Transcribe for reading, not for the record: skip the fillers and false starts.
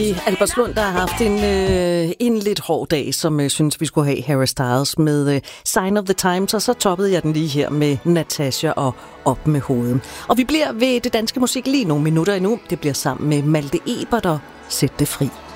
I Albertslund, der har haft en lidt hård dag, som synes vi skulle have Harry Styles med Sign of the Times, og så toppede jeg den lige her med Natasha og Op med hovedet. Og vi bliver ved det danske musik lige nogle minutter endnu. Det bliver sammen med Malte Ebert og Sæt det fri.